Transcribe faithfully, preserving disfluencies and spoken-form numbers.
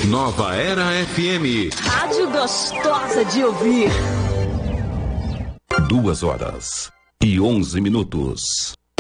Nova Era F M. Rádio gostosa de ouvir. Duas horas e onze minutos.